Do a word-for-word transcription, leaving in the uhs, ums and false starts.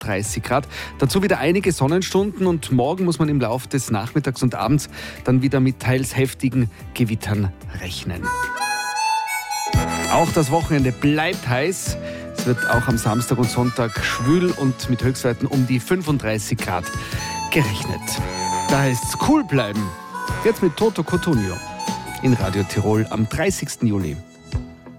dreißig Grad. Dazu wieder einige Sonnenstunden und morgen muss man im Laufe des Nachmittags und Abends dann wieder mit teils heftigen Gewittern rechnen. Auch das Wochenende bleibt heiß. Es wird auch am Samstag und Sonntag schwül und mit Höchstwerten um die fünfunddreißig Grad gerechnet. Da heißt es cool bleiben. Jetzt mit Toto Cotugno in Radio Tirol am dreißigsten Juli.